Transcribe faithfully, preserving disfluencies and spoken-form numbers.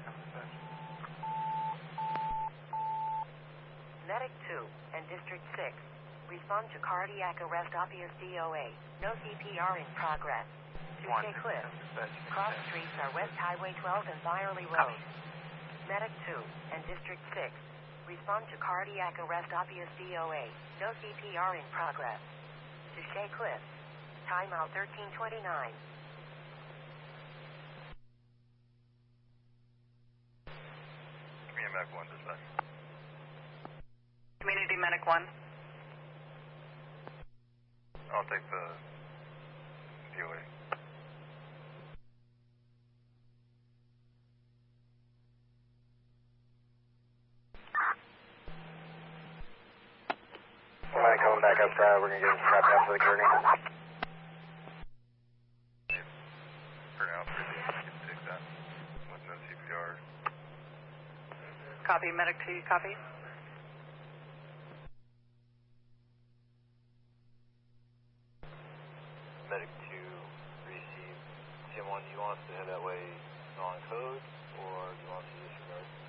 Medic two and District six. Respond to cardiac arrest, obvious D O A. No C P R in progress. Touche Cliff. Cross streets are West Highway twelve and Byerly Road. Medic two and District six. Respond to cardiac arrest, obvious D O A. No C P R in progress. Touche Cliff. Timeout thirteen twenty-nine. Community Medic one, dispatch. Community Medic one. I'll take the D O A. Somebody coming back outside, we're going to get him strapped out for the gurney. Turn out for the take that with no C P R. Copy, Medic two, copy. Medic two, receive. Tim one, do you want us to head that way on code, or do you want us to disregard?